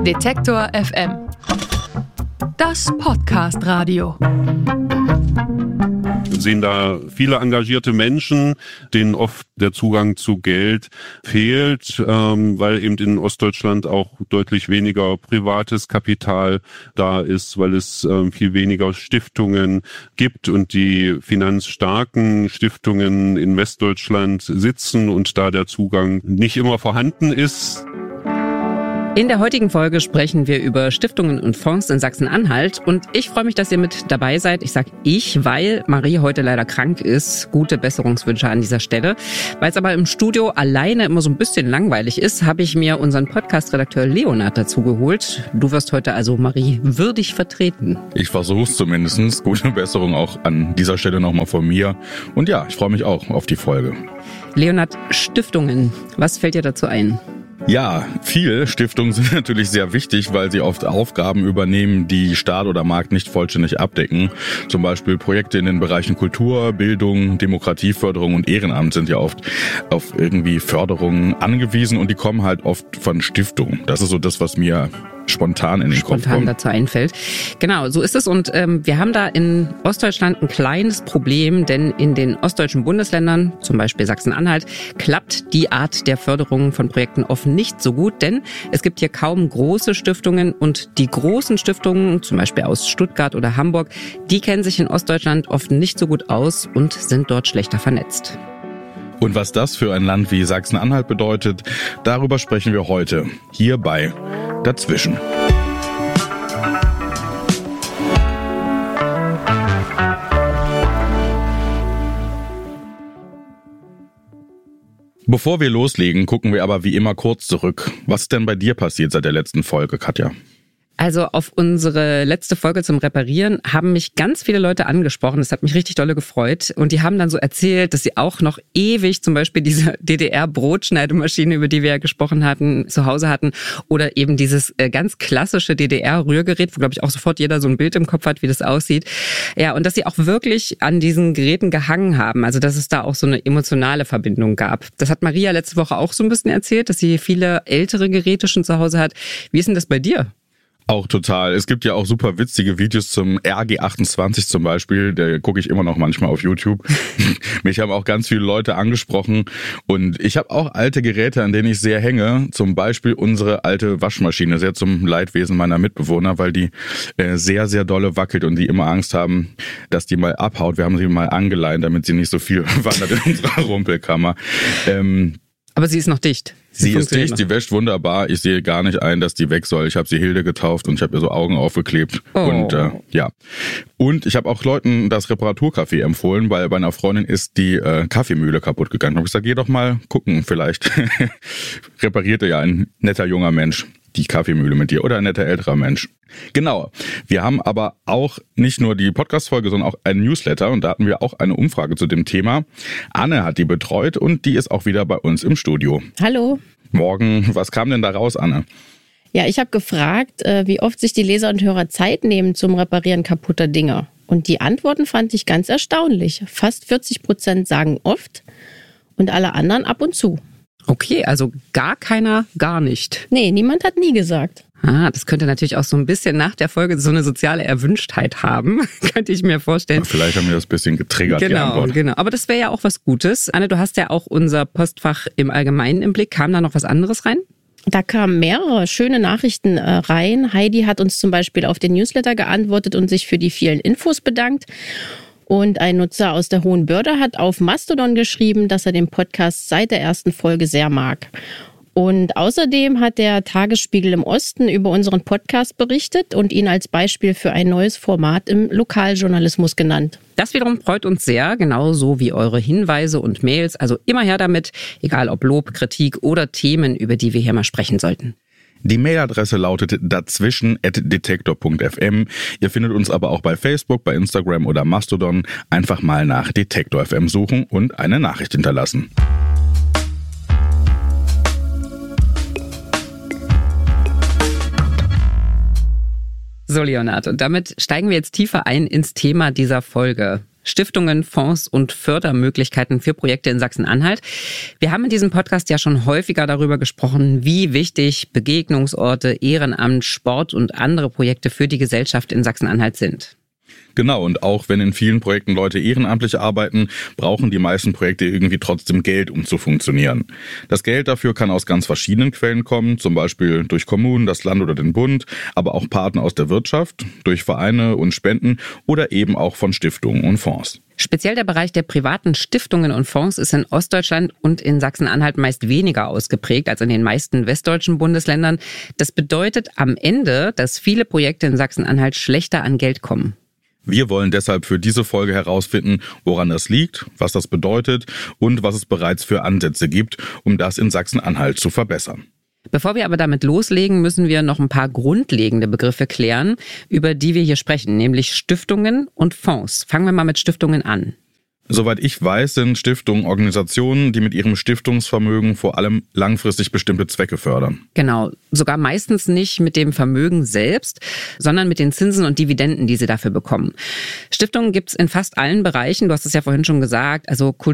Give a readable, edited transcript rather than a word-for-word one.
Detektor FM. Das Podcast-Radio. Wir sehen da viele engagierte Menschen, denen oft der Zugang zu Geld fehlt, weil eben in Ostdeutschland auch deutlich weniger privates Kapital da ist, weil es viel weniger Stiftungen gibt und die finanzstarken Stiftungen in Westdeutschland sitzen und da der Zugang nicht immer vorhanden ist. In der heutigen Folge sprechen wir über Stiftungen und Fonds in Sachsen-Anhalt und ich freue mich, dass ihr mit dabei seid. Ich sage weil Marie heute leider krank ist. Gute Besserungswünsche an dieser Stelle. Weil es aber im Studio alleine immer so ein bisschen langweilig ist, habe ich mir unseren Podcast-Redakteur Leonhard dazu geholt. Du wirst heute also Marie würdig vertreten. Ich versuche es zumindest. Gute Besserung auch an dieser Stelle nochmal von mir. Und ja, ich freue mich auch auf die Folge. Leonhard, Stiftungen, was fällt dir dazu ein? Ja, viele Stiftungen sind natürlich sehr wichtig, weil sie oft Aufgaben übernehmen, die Staat oder Markt nicht vollständig abdecken. Zum Beispiel Projekte in den Bereichen Kultur, Bildung, Demokratieförderung und Ehrenamt sind ja oft auf irgendwie Förderungen angewiesen und die kommen halt oft von Stiftungen. Das ist so das, was mir spontan in den Kopf kommt. Dazu einfällt. Genau, so ist es. Und wir haben da in Ostdeutschland ein kleines Problem, denn in den ostdeutschen Bundesländern, zum Beispiel Sachsen-Anhalt, klappt die Art der Förderung von Projekten oft nicht so gut, denn es gibt hier kaum große Stiftungen und die großen Stiftungen, zum Beispiel aus Stuttgart oder Hamburg, die kennen sich in Ostdeutschland oft nicht so gut aus und sind dort schlechter vernetzt. Und was das für ein Land wie Sachsen-Anhalt bedeutet, darüber sprechen wir heute hier bei Dazwischen. Bevor wir loslegen, gucken wir aber wie immer kurz zurück. Was ist denn bei dir passiert seit der letzten Folge, Katja? Also auf unsere letzte Folge zum Reparieren haben mich ganz viele Leute angesprochen. Das hat mich richtig dolle gefreut. Und die haben dann so erzählt, dass sie auch noch ewig zum Beispiel diese DDR-Brotschneidemaschine, über die wir ja gesprochen hatten, zu Hause hatten. Oder eben dieses ganz klassische DDR-Rührgerät, wo, glaube ich, auch sofort jeder so ein Bild im Kopf hat, wie das aussieht. Ja, und dass sie auch wirklich an diesen Geräten gehangen haben. Also dass es da auch so eine emotionale Verbindung gab. Das hat Maria letzte Woche auch so ein bisschen erzählt, dass sie viele ältere Geräte schon zu Hause hat. Wie ist denn das bei dir? Auch total. Es gibt ja auch super witzige Videos zum RG28 zum Beispiel. Der gucke ich immer noch manchmal auf YouTube. Mich haben auch ganz viele Leute angesprochen. Und ich habe auch alte Geräte, an denen ich sehr hänge. Zum Beispiel unsere alte Waschmaschine. Sehr zum Leidwesen meiner Mitbewohner, weil die sehr, sehr dolle wackelt und die immer Angst haben, dass die mal abhaut. Wir haben sie mal angeleint, damit sie nicht so viel wandert in unserer Rumpelkammer. Aber sie ist noch dicht. Sie ist dicht, die wäscht wunderbar. Ich sehe gar nicht ein, dass die weg soll. Ich habe sie Hilde getauft und ich habe ihr so Augen aufgeklebt. Oh. Und ja. Und ich habe auch Leuten das Reparaturcafé empfohlen, weil bei einer Freundin ist die Kaffeemühle kaputt gegangen. Da habe ich gesagt, geh doch mal gucken, vielleicht reparierte ja ein netter junger Mensch die Kaffeemühle mit dir oder ein netter älterer Mensch. Genau. Wir haben aber auch nicht nur die Podcast-Folge, sondern auch einen Newsletter und da hatten wir auch eine Umfrage zu dem Thema. Anne hat die betreut und die ist auch wieder bei uns im Studio. Hallo. Morgen. Was kam denn da raus, Anne? Ja, ich habe gefragt, wie oft sich die Leser und Hörer Zeit nehmen zum Reparieren kaputter Dinge. Und die Antworten fand ich ganz erstaunlich. Fast 40% sagen oft und alle anderen ab und zu. Okay, also gar keiner, gar nicht. Nee, niemand hat nie gesagt. Das könnte natürlich auch so ein bisschen nach der Folge so eine soziale Erwünschtheit haben, könnte ich mir vorstellen. Vielleicht haben wir das ein bisschen getriggert, die Antwort. Genau. Aber das wäre ja auch was Gutes. Anne, du hast ja auch unser Postfach im Allgemeinen im Blick. Kam da noch was anderes rein? Da kamen mehrere schöne Nachrichten rein. Heidi hat uns zum Beispiel auf den Newsletter geantwortet und sich für die vielen Infos bedankt. Und ein Nutzer aus der Hohenbörde hat auf Mastodon geschrieben, dass er den Podcast seit der ersten Folge sehr mag. Und außerdem hat der Tagesspiegel im Osten über unseren Podcast berichtet und ihn als Beispiel für ein neues Format im Lokaljournalismus genannt. Das wiederum freut uns sehr, genauso wie eure Hinweise und Mails. Also immer her damit, egal ob Lob, Kritik oder Themen, über die wir hier mal sprechen sollten. Die Mailadresse lautet dazwischen@detektor.fm. Ihr findet uns aber auch bei Facebook, bei Instagram oder Mastodon. Einfach mal nach Detektor FM suchen und eine Nachricht hinterlassen. So, Leonhard, und damit steigen wir jetzt tiefer ein ins Thema dieser Folge. Stiftungen, Fonds und Fördermöglichkeiten für Projekte in Sachsen-Anhalt. Wir haben in diesem Podcast ja schon häufiger darüber gesprochen, wie wichtig Begegnungsorte, Ehrenamt, Sport und andere Projekte für die Gesellschaft in Sachsen-Anhalt sind. Genau, und auch wenn in vielen Projekten Leute ehrenamtlich arbeiten, brauchen die meisten Projekte irgendwie trotzdem Geld, um zu funktionieren. Das Geld dafür kann aus ganz verschiedenen Quellen kommen, zum Beispiel durch Kommunen, das Land oder den Bund, aber auch Partner aus der Wirtschaft, durch Vereine und Spenden oder eben auch von Stiftungen und Fonds. Speziell der Bereich der privaten Stiftungen und Fonds ist in Ostdeutschland und in Sachsen-Anhalt meist weniger ausgeprägt als in den meisten westdeutschen Bundesländern. Das bedeutet am Ende, dass viele Projekte in Sachsen-Anhalt schlechter an Geld kommen. Wir wollen deshalb für diese Folge herausfinden, woran das liegt, was das bedeutet und was es bereits für Ansätze gibt, um das in Sachsen-Anhalt zu verbessern. Bevor wir aber damit loslegen, müssen wir noch ein paar grundlegende Begriffe klären, über die wir hier sprechen, nämlich Stiftungen und Fonds. Fangen wir mal mit Stiftungen an. Soweit ich weiß, sind Stiftungen Organisationen, die mit ihrem Stiftungsvermögen vor allem langfristig bestimmte Zwecke fördern. Genau, sogar meistens nicht mit dem Vermögen selbst, sondern mit den Zinsen und Dividenden, die sie dafür bekommen. Stiftungen gibt's in fast allen Bereichen, du hast es ja vorhin schon gesagt, also